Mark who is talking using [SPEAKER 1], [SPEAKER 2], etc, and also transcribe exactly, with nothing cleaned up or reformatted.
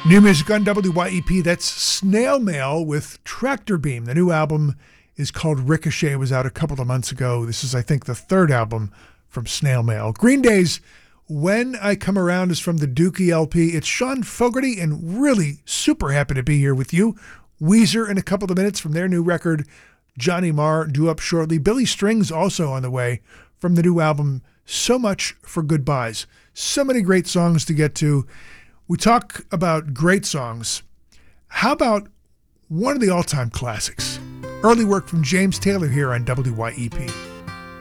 [SPEAKER 1] New music on W Y E P, that's Snail Mail with Tractor Beam. The new album is called Ricochet. It was out a couple of months ago. This is, I think, the third album from Snail Mail. Green Day's When I Come Around is from the Dookie L P. It's Sean Fogarty, and really super happy to be here with you. Weezer in a couple of minutes from their new record, Johnny Marr, due up shortly. Billy Strings also on the way from the new album, So Much for Goodbyes. So many great songs to get to. We talk about great songs. How about one of the all-time classics? Early work from James Taylor here on W Y E P.